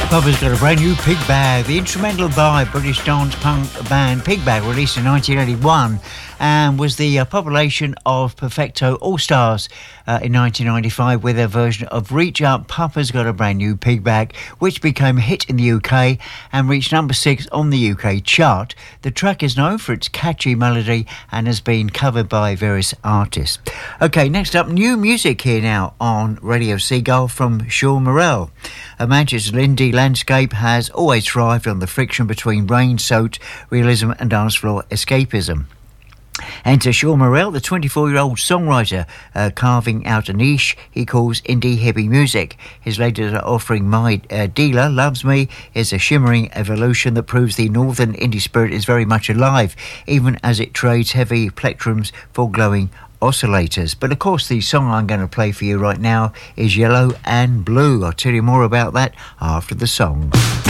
Papa's got a brand new Pig Bag, the instrumental by British dance punk band Pig Bag, released in 1981, and was the population of Perfecto All Stars in 1995 with their version of Reach Up. Papa's got a brand new Pig Bag, which became a hit in the UK and reached number 6 on the UK chart. The track is known for its catchy melody and has been covered by various artists. Okay, next up, new music here now on Radio Seagull from Shaun Morell. Manchester's indie landscape has always thrived on the friction between rain-soaked realism and dance floor escapism. Enter Shaun Morell, the 24-year-old songwriter, carving out a niche he calls indie hippie music. His latest offering, My Dealer Loves Me, is a shimmering evolution that proves the northern indie spirit is very much alive, even as it trades heavy plectrums for glowing oscillators. But of course, the song I'm going to play for you right now is Yellow and Blue. I'll tell you more about that after the song.